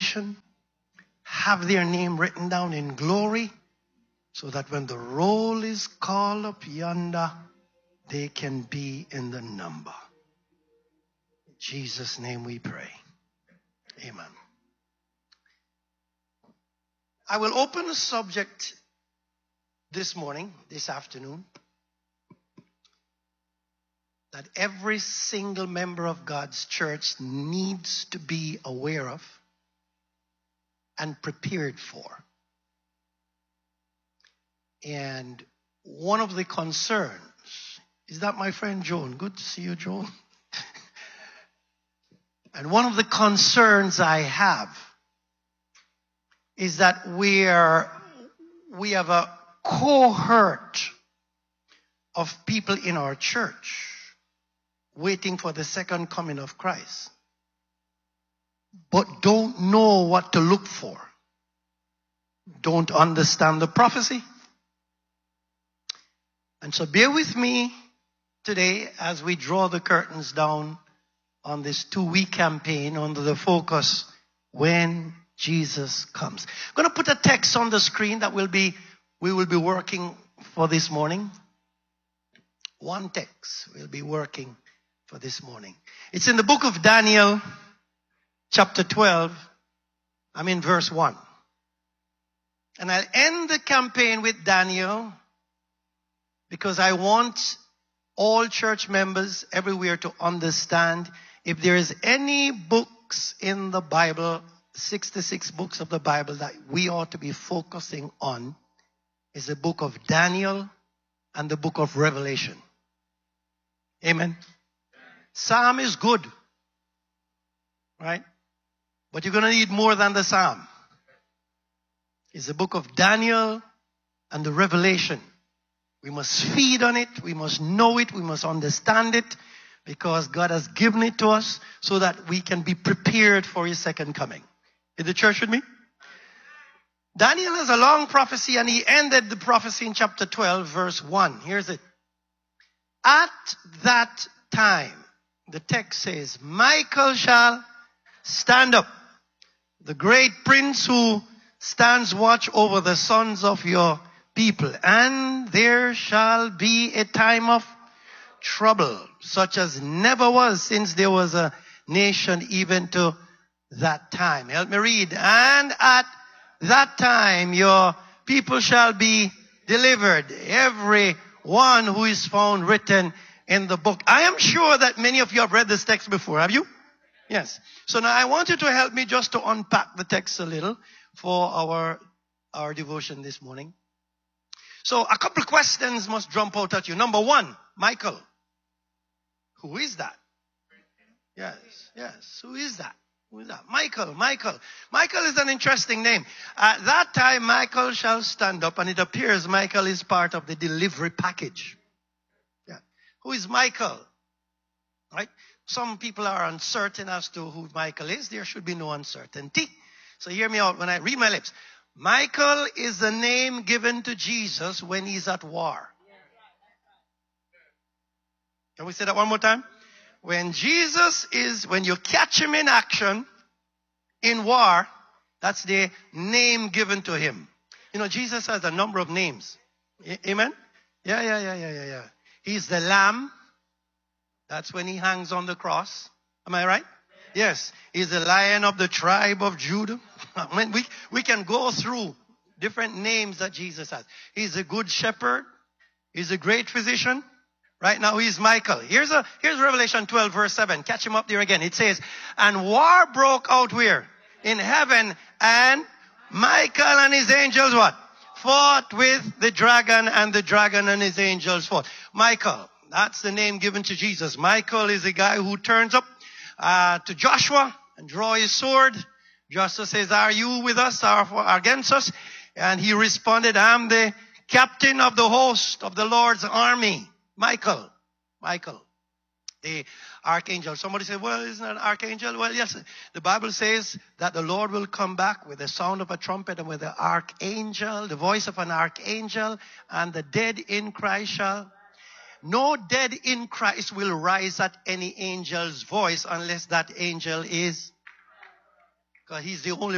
salvation, have their name written down in glory, so that when the roll is called up yonder, they can be in the number. In Jesus' name we pray. Amen. I will open the subject this afternoon, that every single member of God's church needs to be aware of and prepared for. And one of the concerns, is that my friend Joan? Good to see you, Joan. And one of the concerns I have is that we have a cohort of people in our church waiting for the second coming of Christ, but don't know what to look for, don't understand the prophecy. And so bear with me today as we draw the curtains down on this 2-week campaign under the focus, When Jesus Comes. I'm going to put a text on the screen that we will be working for this morning. One text we'll be working for this morning. It's in the book of Daniel, chapter 12. I'm in verse 1. And I'll end the campaign with Daniel because I want all church members everywhere to understand, if there is any books in the Bible, 66 books of the Bible that we ought to be focusing on, is the book of Daniel and the book of Revelation. Amen. Psalm is good, right? But you're going to need more than the Psalm. It's the book of Daniel and the Revelation. We must feed on it. We must know it. We must understand it, because God has given it to us so that we can be prepared for His second coming. Is the church with me? Daniel has a long prophecy, and he ended the prophecy in chapter 12, verse 1. Here's it. At that time, the text says, Michael shall stand up, the great prince who stands watch over the sons of your people, and there shall be a time of trouble, such as never was since there was a nation even to that time. Help me read. And at that time your people shall be delivered, every one who is found written in the book. I am sure that many of you have read this text before. Have you? Yes. So now I want you to help me just to unpack the text a little for our devotion this morning. So a couple of questions must jump out at you. Number one, Michael. Who is that? Yes. Who is that? Who is that? Michael. Michael is an interesting name. At that time, Michael shall stand up, and it appears Michael is part of the delivery package. Yeah. Who is Michael? Right? Some people are uncertain as to who Michael is. There should be no uncertainty. So hear me out when I read my lips. Michael is the name given to Jesus when he's at war. Can we say that one more time? When you catch him in action, in war, that's the name given to him. You know, Jesus has a number of names. Amen? Yeah. He's the Lamb. That's when he hangs on the cross. Am I right? Yes. He's the Lion of the tribe of Judah. I mean, we can go through different names that Jesus has. He's a good shepherd. He's a great physician. Right now he's Michael. Here's Revelation 12 verse 7. Catch him up there again. It says, and war broke out where? In heaven, and Michael and his angels what? Fought with the dragon, and the dragon and his angels fought. Michael, that's the name given to Jesus. Michael is the guy who turns up to Joshua and draw his sword. Joshua says, are you with us or against us? And he responded, I'm the captain of the host of the Lord's army. Michael, the archangel. Somebody said, well, isn't it an archangel? Well, yes. The Bible says that the Lord will come back with the sound of a trumpet and with the archangel, the voice of an archangel, and the dead in Christ shall. No dead in Christ will rise at any angel's voice unless that angel is, because he's the only